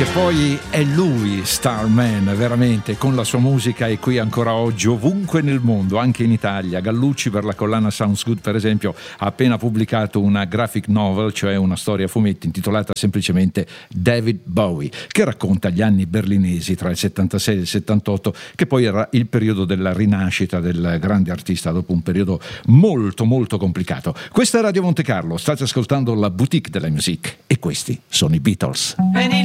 che poi è lui, Starman, veramente, con la sua musica è qui ancora oggi ovunque nel mondo, anche in Italia. Gallucci per la collana Sounds Good, per esempio, ha appena pubblicato una graphic novel, cioè una storia a fumetti intitolata semplicemente David Bowie, che racconta gli anni berlinesi tra il 76 e il 78, che poi era il periodo della rinascita del grande artista dopo un periodo molto molto complicato. Questa è Radio Monte Carlo, state ascoltando la boutique della musique e questi sono i Beatles.